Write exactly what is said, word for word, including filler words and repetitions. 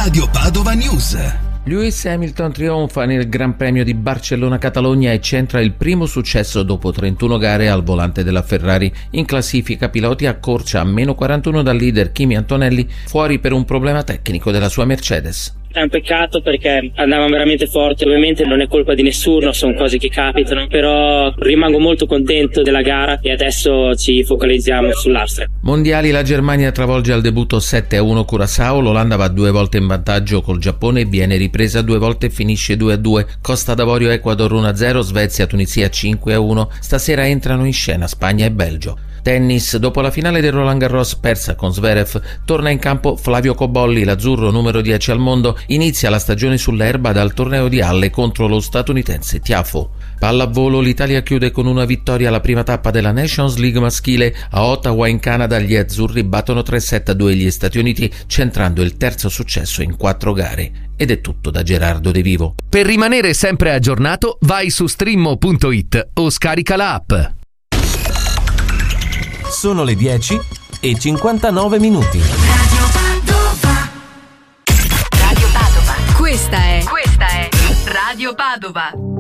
Radio Padova News. Lewis Hamilton trionfa nel Gran Premio di Barcellona-Catalogna e centra il primo successo dopo trentuno gare al volante della Ferrari. In classifica piloti accorcia a meno quarantuno dal leader Kimi Antonelli, fuori per un problema tecnico della sua Mercedes. È un peccato perché andavano veramente forti, ovviamente non è colpa di nessuno, sono cose che capitano, però rimango molto contento della gara e adesso ci focalizziamo sull'Austria. Mondiali, la Germania travolge al debutto sette a uno Curaçao, l'Olanda va due volte in vantaggio col Giappone e viene ripresa due volte e finisce due a due, Costa d'Avorio Ecuador uno a zero, Svezia Tunisia cinque a uno, stasera entrano in scena Spagna e Belgio. Tennis, dopo la finale del Roland Garros persa con Zverev, torna in campo Flavio Cobolli, l'azzurro numero dieci al mondo, inizia la stagione sull'erba dal torneo di Halle contro lo statunitense Tiafoe. Pallavolo, l'Italia chiude con una vittoria alla prima tappa della Nations League maschile. A Ottawa in Canada gli azzurri battono tre sette a due gli Stati Uniti, centrando il terzo successo in quattro gare. Ed è tutto da Gerardo De Vivo. Per rimanere sempre aggiornato, vai su streamo punto it o scarica la app. Sono le dieci e cinquantanove minuti. Radio Padova. Radio Padova. Questa è, questa è Radio Padova.